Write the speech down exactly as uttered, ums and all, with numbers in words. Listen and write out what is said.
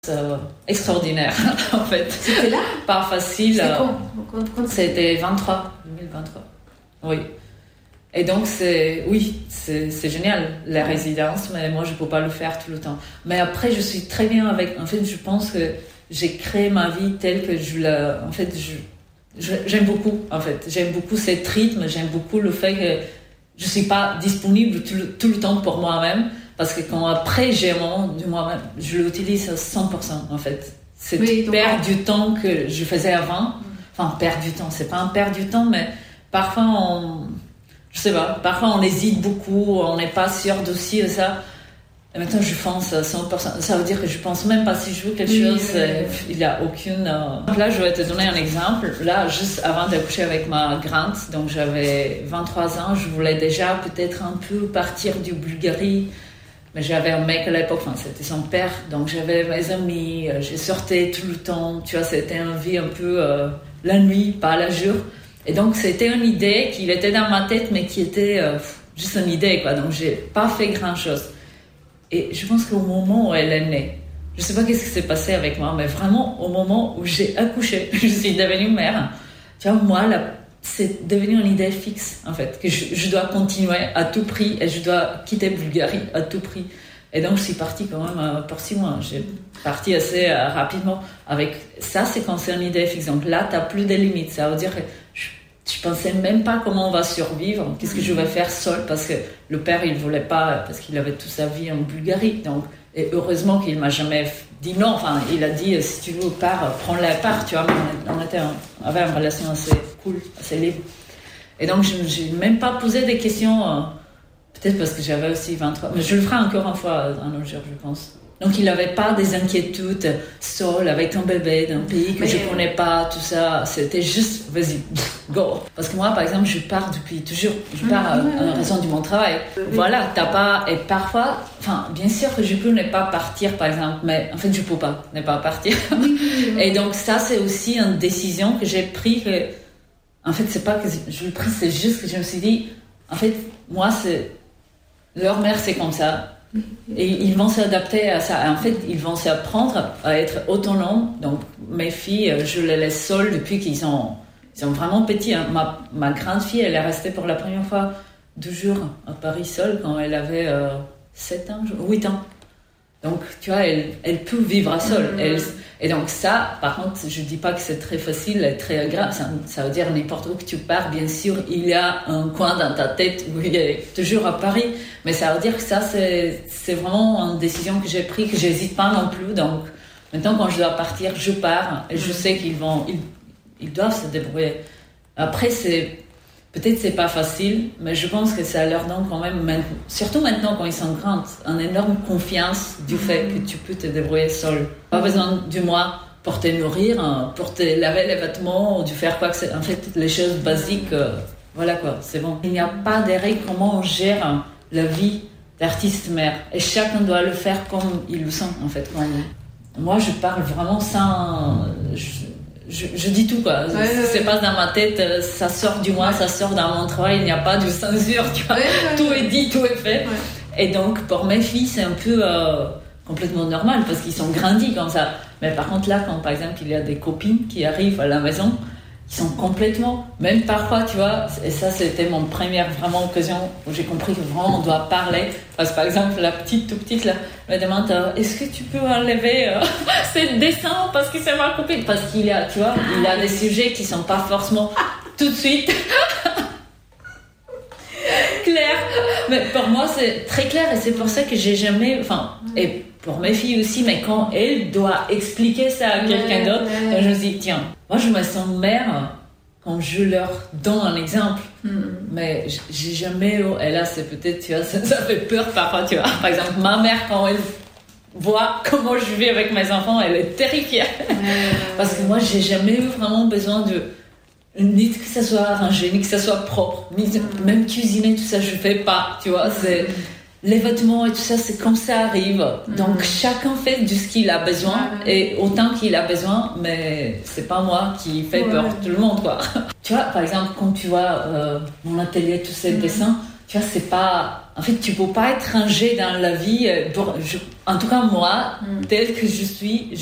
Euh, extraordinaire en fait. C'était là? Pas facile. C'était quand? Quand, quand C'était vingt-trois, deux mille vingt-trois. Oui. Et donc c'est, oui, c'est, c'est génial la résidence, mais moi je peux pas le faire tout le temps. Mais après je suis très bien avec. En fait, je pense que j'ai créé ma vie telle que je la. En fait, je, je j'aime beaucoup. En fait, j'aime beaucoup cet rythme. J'aime beaucoup le fait que je suis pas disponible tout le, tout le temps pour moi-même. Parce que quand après j'ai un moment du moi-même, je l'utilise à cent pour cent en fait. C'est oui, perdre du temps que je faisais avant. Enfin, perdre du temps, c'est pas un perdre du temps, mais parfois on. Je sais pas, parfois on hésite beaucoup, on n'est pas sûr d'aussi et ça. Et maintenant je pense à cent pour cent. Ça veut dire que je pense même pas si je veux quelque oui, chose, oui, oui. Il n'y a aucune. Euh... Là, je vais te donner un exemple. Là, juste avant d'accoucher avec ma grande, donc j'avais vingt-trois ans, je voulais déjà peut-être un peu partir du Bulgarie. Mais j'avais un mec à l'époque, enfin c'était son père, donc j'avais mes amis, euh, je sortais tout le temps, tu vois, c'était une vie un peu euh, la nuit, pas la jour. Et donc c'était une idée qui était dans ma tête, mais qui était euh, juste une idée, quoi. Donc j'ai pas fait grand-chose. Et je pense qu'au moment où elle est née, je sais pas qu'est-ce qui s'est passé avec moi, mais vraiment au moment où j'ai accouché, je suis devenue mère. Tu vois, moi, la c'est devenu une idée fixe, en fait, que je, je dois continuer à tout prix et je dois quitter Bulgarie à tout prix. Et donc, je suis partie quand même pour six mois. J'ai parti assez euh, rapidement. Avec ça, c'est quand c'est une idée fixe. Donc là, tu n'as plus de limites. Ça veut dire que je ne pensais même pas comment on va survivre, qu'est-ce que je vais faire seule, parce que le père, il ne voulait pas, parce qu'il avait toute sa vie en Bulgarie. Donc, et heureusement qu'il ne m'a jamais dit non. Enfin, il a dit, si tu veux, pars, prends-la part. Tu vois, on, était, on avait une relation assez cool, assez libre. Et donc, je n'ai même pas posé des questions, euh, peut-être parce que j'avais aussi vingt-trois, mais je le ferai encore une fois un autre jour, je pense. Donc, il n'avait pas des inquiétudes, seul, avec un bébé, d'un pays que mais... je ne connais pas, tout ça. C'était juste, vas-y, go. Parce que moi, par exemple, je pars depuis toujours. Je pars mmh, à, à raison de mon travail. Oui. Voilà, t'as pas... Et parfois, enfin, bien sûr que je peux ne pas partir, par exemple, mais en fait, je ne peux pas ne pas partir. Oui, oui, oui. Et donc, ça, c'est aussi une décision que j'ai prise. Que, en fait, c'est pas que je l'ai prise, c'est juste que je me suis dit, en fait, moi, c'est... Leur mère, c'est comme ça. Et ils vont s'adapter à ça. En fait, ils vont s'apprendre à être autonomes. Donc, mes filles, je les laisse seules depuis qu'ils sont, ils sont vraiment petits. Ma, ma grande fille, elle est restée pour la première fois deux jours à Paris seule quand elle avait euh, sept ans, huit ans. Donc, tu vois, elle, elle peut vivre seule. Elle, et donc ça, par contre, je ne dis pas que c'est très facile et très agréable. Ça, ça veut dire n'importe où que tu pars, bien sûr, il y a un coin dans ta tête où il est toujours à Paris. Mais ça veut dire que ça, c'est, c'est vraiment une décision que j'ai prise, que je n'hésite pas non plus. Donc, maintenant, quand je dois partir, je pars. Et je sais qu'ils vont, ils, ils doivent se débrouiller. Après, c'est... Peut-être c'est pas facile, mais je pense que ça leur donne quand même, surtout maintenant quand ils sont grands, une énorme confiance du fait que tu peux te débrouiller seul. Pas besoin du moi pour te nourrir, pour te laver les vêtements, ou de faire quoi que c'est. En fait, les choses basiques, euh, voilà quoi, c'est bon. Il n'y a pas de règles comment on gère la vie d'artiste-mère. Et chacun doit le faire comme il le sent, en fait. Quand... Moi, je parle vraiment sans... Je... Je, je dis tout quoi, ouais, ce qui se passe dans ma tête, ça sort du moi, ça sort dans mon travail, il n'y a pas de censure, tu vois, ouais, ouais, tout ouais. est dit, tout est fait. Ouais. Et donc pour mes filles, c'est un peu euh, complètement normal parce qu'ils sont grandis comme ça. Mais par contre là, quand par exemple il y a des copines qui arrivent à la maison, ils sont complètement, même parfois, tu vois, et ça c'était mon première vraiment occasion où j'ai compris que vraiment on doit parler. Parce que par exemple, la petite, tout petite là, me demande euh, est-ce que tu peux enlever euh, ce dessin parce que c'est ma copine. Parce qu'il y a, tu vois, il y a des sujets qui sont pas forcément tout de suite clairs. Mais pour moi, c'est très clair et c'est pour ça que j'ai jamais, enfin, et pour mes filles aussi, mais quand elles doivent expliquer ça à quelqu'un d'autre, ouais. je me dis, tiens, moi je me sens mère quand je leur donne un exemple. Mm. Mais j'ai jamais, et là c'est peut-être, tu vois, ça, ça fait peur parfois, tu vois. Par exemple, ma mère, quand elle voit comment je vis avec mes enfants, elle est terrifiée. Ouais. Parce que moi, j'ai jamais eu vraiment besoin de, ni que ça soit arrangé, ni que ça soit propre, ni mm. même cuisiner, tout ça, je fais pas, tu vois, c'est... Les vêtements et tout ça, c'est comme ça arrive. Donc, mmh. chacun fait de ce qu'il a besoin ouais. et autant qu'il a besoin, mais c'est pas moi qui fais ouais. peur tout le monde, quoi. Tu vois, par exemple, quand tu vois euh, mon atelier, tous ces mmh. dessins, tu vois, c'est pas... En fait, tu peux pas être rangé dans la vie. Pour, je, en tout cas, moi, mm. tel que je suis,